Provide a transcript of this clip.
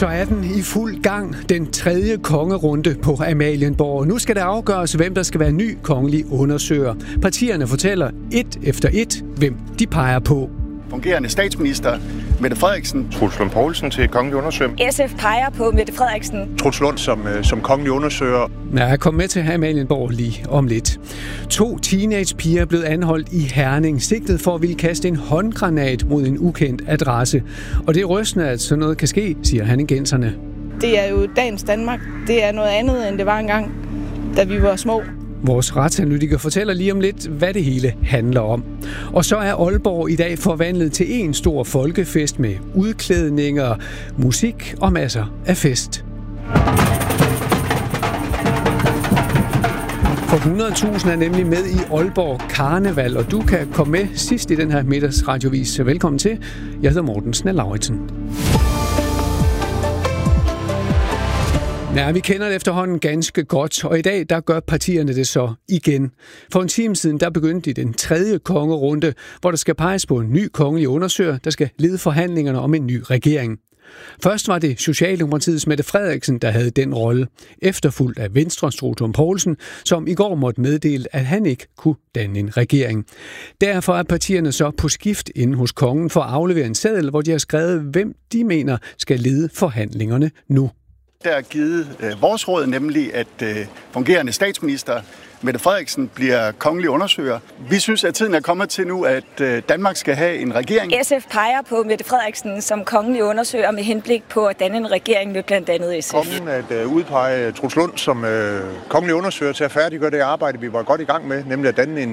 Så er den i fuld gang, den tredje kongerunde på Amalienborg. Nu skal det afgøres, hvem der skal være ny kongelig undersøger. Partierne fortæller et efter et, hvem de peger på. Fungerende statsminister Mette Frederiksen. Troels Lund Poulsen til kongelig undersøger. SF peger på Mette Frederiksen. Troels Lund som kongelig undersøger. Ja, kom med til Amalienborg lige om lidt. 2 teenagepiger er blevet anholdt i Herning, sigtet for at ville kaste en håndgranat mod en ukendt adresse. Og det er rystende, at sådan noget kan ske, siger herningenserne. Det er jo dagens Danmark. Det er noget andet, end det var engang, da vi var små. Vores retsanalytiker fortæller lige om lidt, hvad det hele handler om. Og så er Aalborg i dag forvandlet til en stor folkefest med udklædninger, musik og masser af fest. For 100.000 er nemlig med i Aalborg Karneval, og du kan komme med sidst i den her middagsradiovis. Velkommen til. Jeg hedder Morten Snell-Lauritsen. Ja, vi kender det efterhånden ganske godt, og i dag der gør partierne det så igen. For en time siden der begyndte de den tredje kongerunde, hvor der skal peges på en ny kongelig undersøger, der skal lede forhandlingerne om en ny regering. Først var det Socialdemokratiets Mette Frederiksen, der havde den rolle, efterfulgt af Venstres Troels Lund Poulsen, som i går måtte meddele, at han ikke kunne danne en regering. Derfor er partierne så på skift inde hos kongen for at aflevere en seddel, hvor de har skrevet, hvem de mener skal lede forhandlingerne nu. Der er givet vores råd, nemlig at fungerende statsminister Mette Frederiksen bliver kongelig undersøger. Vi synes, at tiden er kommet til nu, at Danmark skal have en regering. SF peger på Mette Frederiksen som kongelig undersøger med henblik på at danne en regering med blandt andet SF. Kongen at udpege Troels Lund som kongelig undersøger til at færdiggøre det arbejde, vi var godt i gang med, nemlig at danne